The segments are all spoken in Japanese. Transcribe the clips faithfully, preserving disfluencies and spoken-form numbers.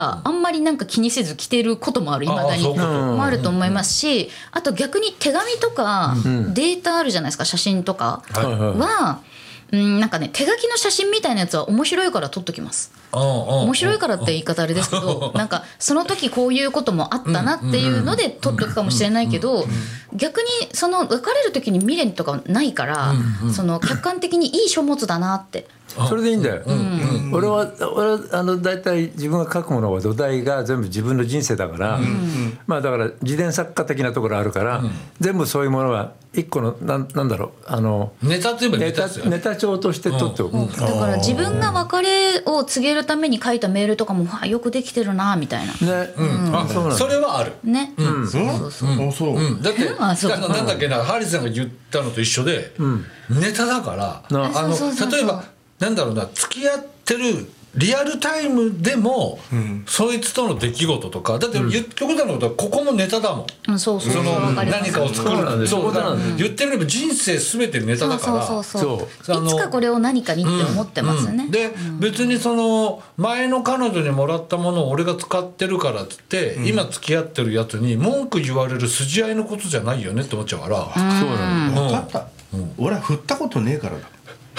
あんまりなんか気にせず着てることもある、未だにもあると思いますし、あと逆に手紙とかデータあるじゃないですか、写真とかは、うん、なんかね手書きの写真みたいなやつは面白いから撮っときます。面白いからって言い方あれですけど、なんかその時こういうこともあったなっていうので撮っとくかもしれないけど、逆にその別れる時に未練とかないから、その客観的にいい書物だなって。 それでいいんだよ。俺は俺はあの大体自分が書くものは土台が全部自分の人生だから、まあだから自伝作家的なところあるから、全部そういうものは一個のなんなんだろう、あのネタといえばネタですよね。 ネタ帳として取っておく。 だから自分が別れを告げるために書いたメールとかもよくできてるなみたいな。 ね、 それはある。 ね。 そうそうそう。だってなんだっけな、ハリーさんが言ったのと一緒で、ネタだからあの例えば。なんだろうな、付き合ってるリアルタイムでも、うん、そいつとの出来事とかだって極端なことはここもネタだもん、 うん、そうそうその何かを作るなんで、そうだ、言ってみれば人生全てネタだから、 そうそうそうそう、いつかこれを何かにって思ってますね、うんうん、 で、うん、別にその前の彼女にもらったものを俺が使ってるからっつって、うん、今付き合ってるやつに文句言われる筋合いのことじゃないよねって思っちゃうから、うん、 そうなんだ、分かった、うん、俺は振ったことねえからだ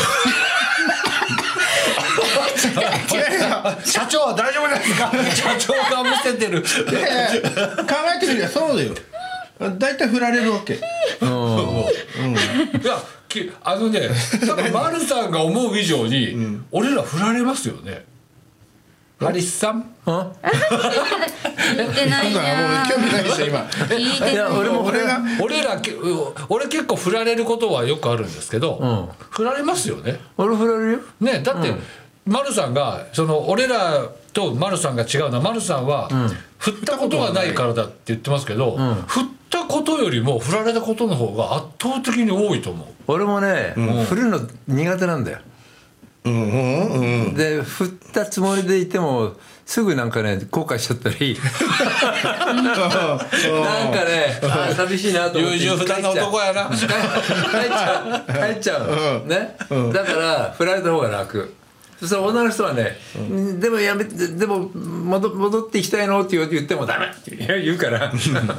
社長は大丈夫ですか社長が見せてるいやいや考えてみりゃそうだよ、大体振られるわけ、うん、いやあのね多分丸さんが思う以上に、うん、俺ら振られますよね。ハリスさん聞いてないな、 興味ないでしょ今。 聞いてない。いや俺も俺が俺ら俺結構振られることはよくあるんですけど、うん、振られますよね。 俺振られるよね。だって、うん、丸さんがその俺らと丸さんが違うのは、丸さんは、うん、振ったことがないからだって言ってますけど、うん、振ったことよりも振られたことの方が圧倒的に多いと思う。 俺もね、うん、振るの苦手なんだよ。うんうんうん、で振ったつもりでいてもすぐなんかね後悔しちゃったりなんかねあ寂しいなと思って優柔不断な男やな帰っちゃう帰っちゃう、うん、ね、うん、だから振られた方が楽。そしたら女の人はね、うん、でもやめてでも戻戻っていきたいのって言ってもダメって言うからだ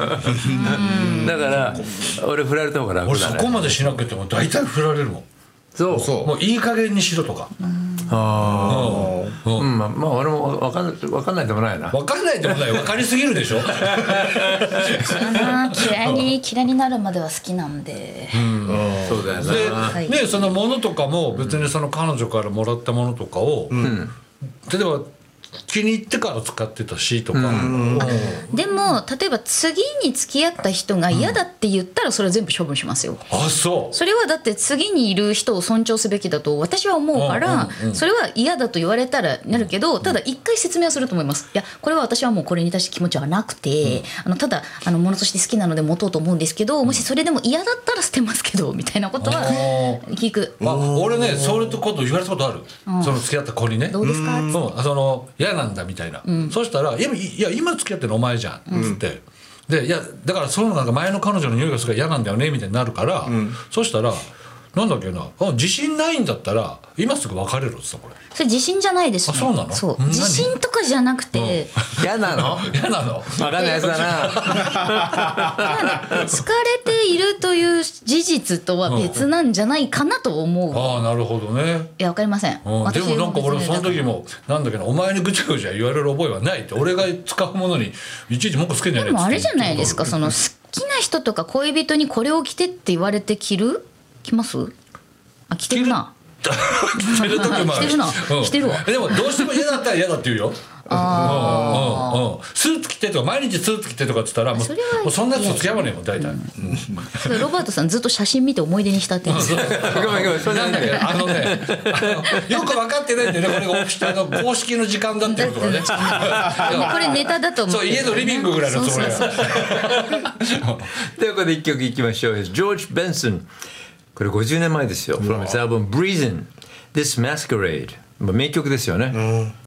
から俺振られた方が楽だね。 俺そこまでしなくても大体振られるもん。 そうそうもういい加減にしろとか。 ああ、うん、まあまあ俺も分かん分かんないでもないな。 分かんないでもない、分かりすぎるでしょ。 嫌いに嫌いになるまでは好きなんで。 うん、そうだよな。 で、ね、そのものとかも別にその彼女からもらったものとかを、うん、例えば気に入ってから使ってたしとか、うん、 でも例えば次に付き合った人が嫌だって言ったらそれは全部処分しますよ、 うん、あそうそれはだって次にいる人を尊重すべきだと私は思うから、うんうんうん、それは嫌だと言われたらなるけど、ただ一回説明はすると思います。いやこれは私はもうこれに対して気持ちはなくて、うん、あのただあの物として好きなので持とうと思うんですけど、もしそれでも嫌だったら捨てますけどみたいなことは聞く。 あ俺ねそういうこと言われたことある、うん、その付き合った子にねどうですかって、 うん、その嫌なんだみたいな、うん、そしたら「いや, いや今付き合ってるのお前じゃん」っつって、うん、でいやだからそういうのなんか前の彼女の匂いがするから嫌なんだよねみたいになるから、うん、そしたらなんだっけな、自信ないんだったら今すぐ別れろって言った。これそれ自信じゃないですね。 あそうなの。 そう自信とかじゃなくて、 うん、嫌なの嫌なの分かんないやつだな疲れているという事実とは別なんじゃないかなと思う、うん、 ああなるほどね。 いや分かりません、 うん、でもなんか俺その時もなんだっけな、お前にぐちゃぐちゃ言われる覚えはないって、俺が使うものにいちいち文句つけんじゃねえって。 でもあれじゃないですか、その好きな人とか恋人にこれを着てって言われて着る着ます？あ着てるな着てる時もある。 着てるな、うん、着てるわ。 でもどうしても嫌だったら嫌だって言うよ。あうんうんうん、スーツ着てとか毎日スーツ着てとかっつったらもう そ, もうそんなやつと付き合わねえもん大体、うんうん、ロバートさんずっと写真見て思い出に浸ってるんですよ。 ごめんごめんそれなんだけどあのねあのよく分かってないんでね、これがオフィスの公式の時間だっていうことがねこれネタだと思う。 そう家のリビングぐらいのつもりだ。 ということでいっきょくいきましょう。ジョージ・ベンソン、これごじゅうねんまえですよ。From his album Breezin' This Masquerade、名曲ですよね、うん